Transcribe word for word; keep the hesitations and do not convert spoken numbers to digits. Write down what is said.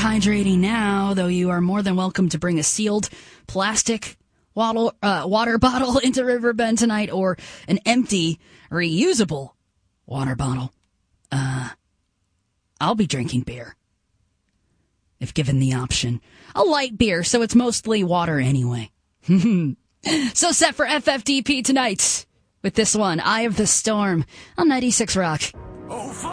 hydrating now, though you are more than welcome to bring a sealed plastic water, uh, water bottle into Riverbend tonight, or an empty, reusable water bottle. Uh, I'll be drinking beer, if given the option. A light beer, so it's mostly water anyway. So set for F F D P tonight with this one, Eye of the Storm, on ninety-six Rock. Oh,